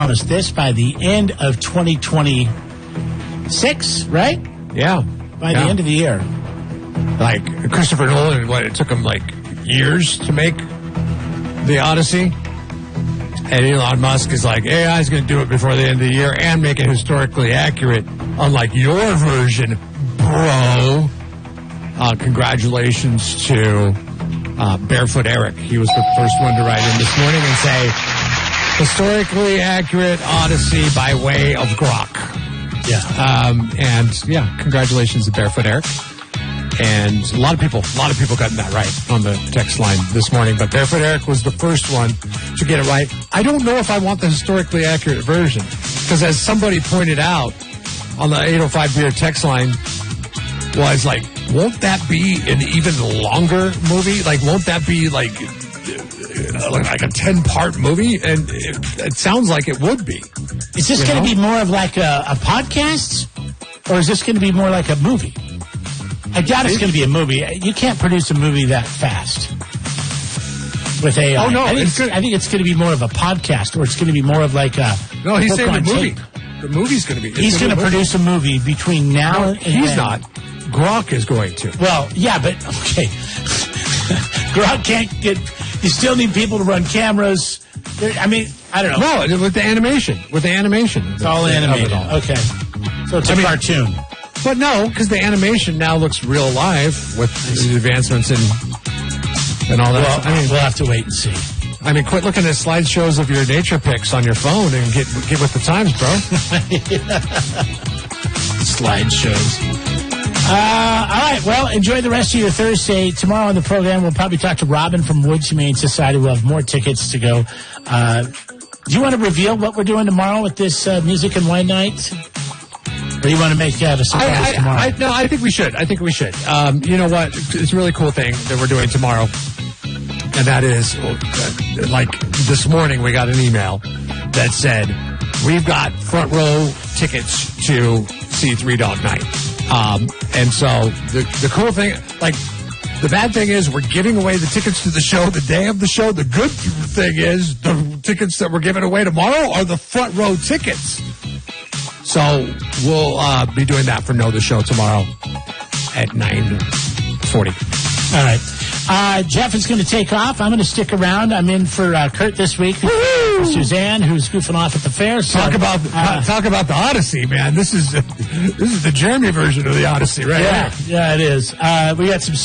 promised this by the end of 2026, right? Yeah. By the end of the year. Like Christopher Nolan, it took him like years to make the Odyssey. And Elon Musk is like, AI is going to do it before the end of the year and make it historically accurate, unlike your version, bro. Congratulations to Barefoot Eric. He was the first one to write in this morning and say, historically accurate Odyssey by way of Grok. Yeah. Congratulations to Barefoot Eric. And a lot of people got that right on the text line this morning, but Barefoot Eric was the first one to get it right. I don't know if I want the historically accurate version, because as somebody pointed out on the 805 Beer text line, was like, won't that be an even longer movie? Like, won't that be like a 10-part movie? And it sounds like it would be. Is this going to be more of like a podcast, or is this going to be more like a movie? I doubt it's going to be a movie. You can't produce a movie that fast with AI. Oh, no. I think it's going to be more of a podcast, or it's going to be more of like a... No, he's saying the movie. The movie's going to be... He's going to produce a movie between now and then. He's not. Grok is going to. Well, yeah, but, okay. Grok can't get... You still need people to run cameras. I mean, I don't know. No, with the animation. It's all animated. Okay. So it's a cartoon. But no, because the animation now looks real live with the advancements and all that. Well, we'll have to wait and see. I mean, quit looking at slideshows of your nature pics on your phone and get with the times, bro. Slideshows. All right, well, enjoy the rest of your Thursday. Tomorrow on the program, we'll probably talk to Robin from Woods Humane Society. We'll have more tickets to go. Do you want to reveal what we're doing tomorrow with this Music and Wine Night? Or do you want to make a surprise tomorrow? No, I think we should. You know what? It's a really cool thing that we're doing tomorrow. And that is, like this morning, we got an email that said, we've got front row tickets to see Three Dog Night. And so the cool thing, like, the bad thing is we're giving away the tickets to the show the day of the show. The good thing is the tickets that we're giving away tomorrow are the front row tickets. So we'll be doing that for Know the Show tomorrow at 9:40. All right. Jeff is going to take off. I'm going to stick around. I'm in for Kurt this week. Suzanne, who's goofing off at the fair. So, talk about the Odyssey, man. This is the Jeremy version of the Odyssey, right? Yeah, it is. We got some